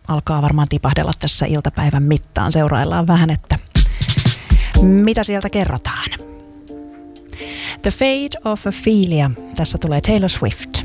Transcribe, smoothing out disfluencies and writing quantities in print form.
alkaa varmaan tipahdella tässä iltapäivän mittaan. Seuraillaan vähän, että mitä sieltä kerrotaan. The Fate of Ophelia. Tässä tulee Taylor Swift.